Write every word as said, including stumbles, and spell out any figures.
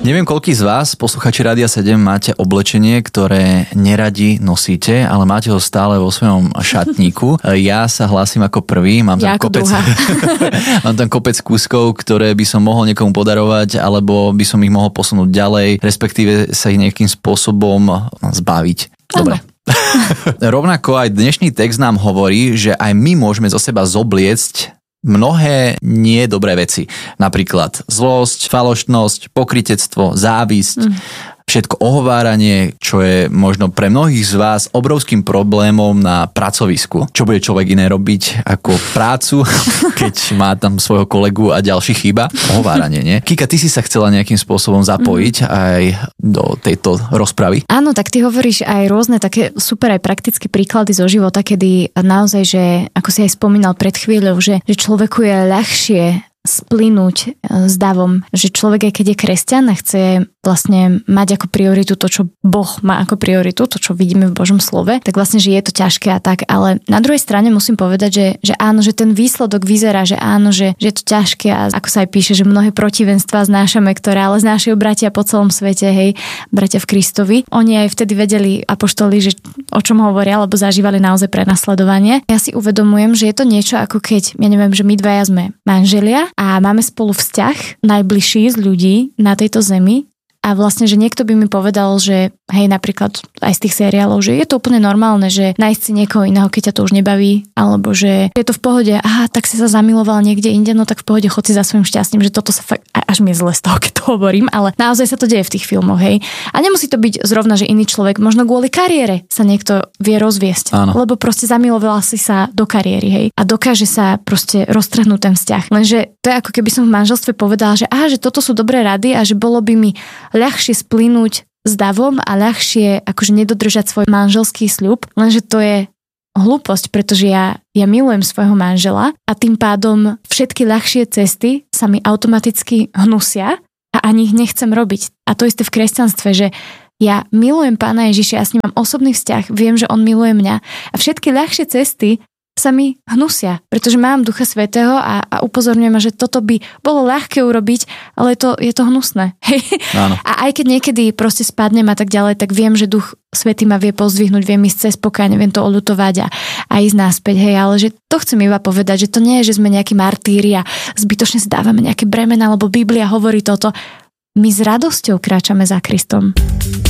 Neviem, koľký z vás, posluchači Rádia sedem, máte oblečenie, ktoré neradi nosíte, ale máte ho stále vo svojom šatníku. Ja sa hlásim ako prvý, mám tam, ja kopec, mám tam kopec kúskov, ktoré by som mohol niekomu podarovať, alebo by som ich mohol posunúť ďalej, respektíve sa ich nejakým spôsobom zbaviť. Dobre. Rovnako aj dnešný text nám hovorí, že aj my môžeme zo seba zobliecť mnohé nie dobré veci. Napríklad zlosť, falošnosť, pokrytectvo, závisť, mm. všetko ohováranie, čo je možno pre mnohých z vás obrovským problémom na pracovisku. Čo bude človek iné robiť ako prácu, keď má tam svojho kolegu a ďalší chýba? Ohováranie, nie? Kika, ty si sa chcela nejakým spôsobom zapojiť mm. aj do tejto rozpravy? Áno, tak ty hovoríš aj rôzne také super aj praktické príklady zo života, kedy naozaj, že ako si aj spomínal pred chvíľou, že, že človeku je ľahšie splynúť s davom, že človek, aj keď je kresťan a chce vlastne mať ako prioritu to, čo Boh má ako prioritu, to, čo vidíme v Božom slove, tak vlastne, že je to ťažké a tak, ale na druhej strane musím povedať, že, že áno, že ten výsledok vyzerá, že áno, že, že je to ťažké a ako sa aj píše, že mnohé protivenstvá znášame, ktoré ale znášajú bratia po celom svete, hej, bratia v Kristovi. Oni aj vtedy vedeli, apoštoli, že o čom hovoria, alebo zažívali naozaj prenasledovanie. Ja si uvedomujem, že je to niečo ako keď, ja neviem, že my dvaja sme manželia a máme spolu vzťah najbližší z ľudí na tejto zemi. A vlastne, že niekto by mi povedal, že hej, napríklad aj z tých seriálov, že je to úplne normálne, že nájsť si niekoho iného, keď ťa to už nebaví, alebo že je to v pohode, aha, tak si sa zamiloval niekde inde, no tak v pohode chod si za svojím šťastím, že toto sa fakt, až mi je zle z toho, keď to hovorím, ale naozaj sa to deje v tých filmoch, hej. A nemusí to byť zrovna, že iný človek, možno kvôli kariére sa niekto vie rozviesť, áno. Lebo proste zamiloval si sa do kariéry, hej. A dokáže sa proste roztrhnúť ten vzťah. Lenže to je ako keby som v manželstve povedala, že aha, že toto sú dobré rady a že bolo by mi ľahšie splynúť s davom a ľahšie akože nedodržať svoj manželský sľub, lenže to je hlúposť, pretože ja, ja milujem svojho manžela a tým pádom všetky ľahšie cesty sa mi automaticky hnusia a ani ich nechcem robiť. A to isté v kresťanstve, že ja milujem Pána Ježiša, ja s ním mám osobný vzťah, viem, že on miluje mňa a všetky ľahšie cesty sa mi hnusia, pretože mám Ducha Svätého a, a upozorňujem ma, že toto by bolo ľahké urobiť, ale je to, je to hnusné. Áno. A aj keď niekedy proste spadnem a tak ďalej, tak viem, že Duch Svätý ma vie pozdvihnúť, viem ísť cez pokánie, viem to oľutovať a, a ísť naspäť, hej, ale že to chcem iba povedať, že to nie je, že sme nejakí martíri a zbytočne si dávame nejaké bremena, lebo Biblia hovorí toto. My s radosťou kráčame za Kristom.